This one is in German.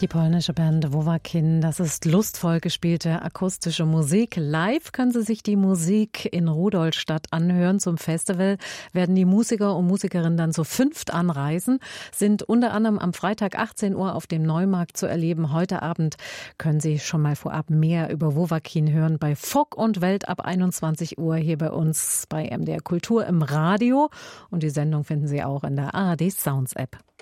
Die polnische Band Wowakin, das ist lustvoll gespielte akustische Musik. Live können Sie sich die Musik in Rudolstadt anhören. Zum Festival werden die Musiker und Musikerinnen dann zu 5 anreisen, sind unter anderem am Freitag 18 Uhr auf dem Neumarkt zu erleben. Heute Abend können Sie schon mal vorab mehr über Wowakin hören bei Fok und Welt ab 21 Uhr hier bei uns bei MDR Kultur im Radio. Und die Sendung finden Sie auch in der ARD Sounds App.